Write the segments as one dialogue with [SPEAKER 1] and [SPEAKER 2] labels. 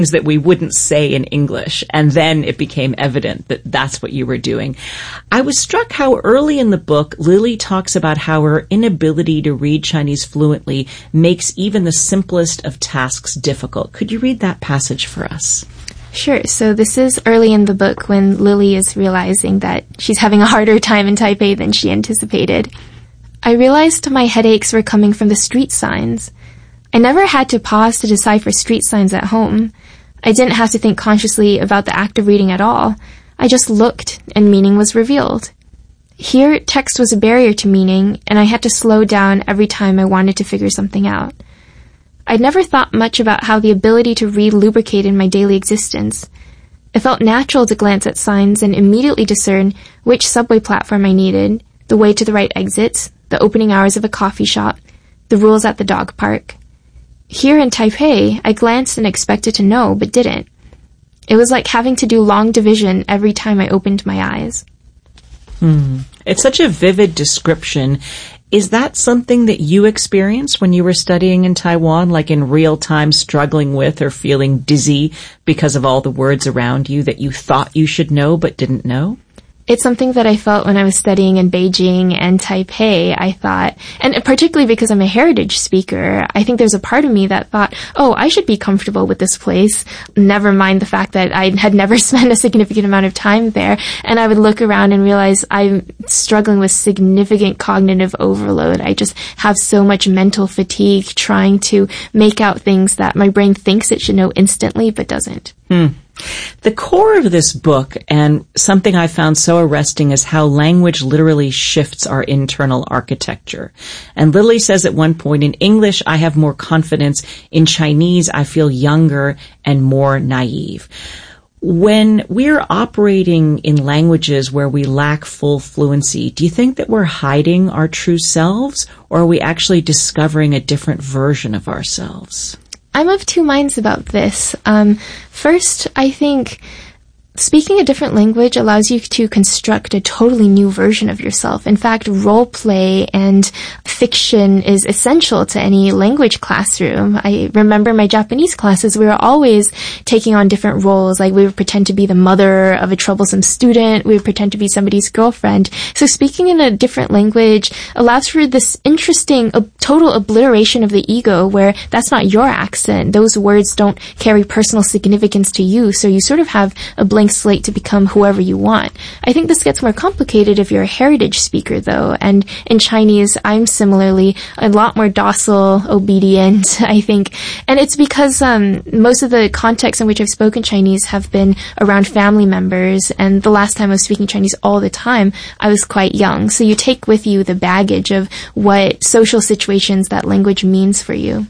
[SPEAKER 1] that we wouldn't say in English. And then it became evident that that's what you were doing. I was struck how early in the book, Lily talks about how her inability to read Chinese fluently makes even the simplest of tasks difficult. Could you read that passage for us?
[SPEAKER 2] Sure. So this is early in the book when Lily is realizing that she's having a harder time in Taipei than she anticipated. I realized my headaches were coming from the street signs. I never had to pause to decipher street signs at home. I didn't have to think consciously about the act of reading at all. I just looked, and meaning was revealed. Here, text was a barrier to meaning, and I had to slow down every time I wanted to figure something out. I'd never thought much about how the ability to read lubricated my daily existence. It felt natural to glance at signs and immediately discern which subway platform I needed, the way to the right exits, the opening hours of a coffee shop, the rules at the dog park. Here in Taipei, I glanced and expected to know, but didn't. It was like having to do long division every time I opened my eyes.
[SPEAKER 1] It's such a vivid description. Is that something that you experienced when you were studying in Taiwan, like in real time struggling with or feeling dizzy because of all the words around you that you thought you should know but didn't know?
[SPEAKER 2] It's something that I felt when I was studying in Beijing and Taipei. I thought, and particularly because I'm a heritage speaker, I think there's a part of me that thought, oh, I should be comfortable with this place. Never mind the fact that I had never spent a significant amount of time there. And I would look around and realize I'm struggling with significant cognitive overload. I just have so much mental fatigue trying to make out things that my brain thinks it should know instantly, but doesn't.
[SPEAKER 1] The core of this book, and something I found so arresting, is how language literally shifts our internal architecture. And Lily says at one point, in English, I have more confidence. In Chinese, I feel younger and more naive. When we're operating in languages where we lack full fluency, do you think that we're hiding our true selves, or are we actually discovering a different version of ourselves?
[SPEAKER 2] I'm of two minds about this. First, I think speaking a different language allows you to construct a totally new version of yourself. In fact, role play and fiction is essential to any language classroom. I remember my Japanese classes, we were always taking on different roles. Like we would pretend to be the mother of a troublesome student. We would pretend to be somebody's girlfriend. So speaking in a different language allows for this interesting total obliteration of the ego where that's not your accent. Those words don't carry personal significance to you. So you sort of have a blank slate to become whoever you want. I think this gets more complicated if you're a heritage speaker, though, and in Chinese, I'm similarly a lot more docile, obedient, I think, and it's because most of the contexts in which I've spoken Chinese have been around family members, and the last time I was speaking Chinese all the time, I was quite young, so you take with you the baggage of what social situations that language means for you.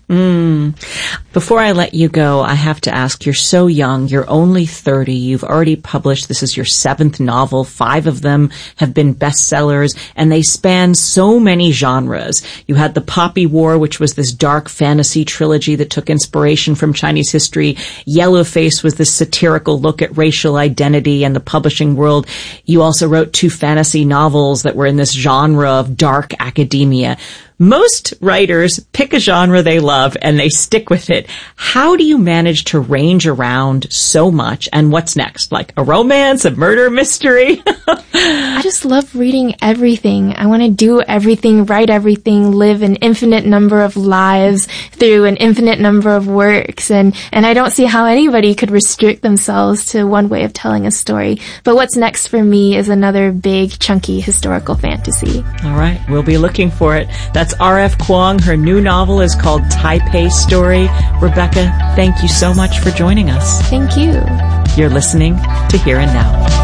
[SPEAKER 1] Before I let you go, I have to ask, you're so young, you're only 30, you've already published, this is your 7th novel, 5 of them have been bestsellers, and they span so many genres. You had The Poppy War, which was this dark fantasy trilogy that took inspiration from Chinese history. Yellowface was this satirical look at racial identity and the publishing world. You also wrote 2 fantasy novels that were in this genre of dark academia. Most writers pick a genre they love and they stick with it. How do you manage to range around so much? And what's next? Like a romance, a murder mystery?
[SPEAKER 2] I just love reading everything. I want to do everything, write everything, live an infinite number of lives through an infinite number of works. And I don't see how anybody could restrict themselves to one way of telling a story. But what's next for me is another big, chunky historical fantasy.
[SPEAKER 1] All right. We'll be looking for it. That's R.F. Kuang. Her new novel is called Taipei Story. Rebecca, thank you so much for joining us.
[SPEAKER 2] Thank you.
[SPEAKER 1] You're listening to Here and Now.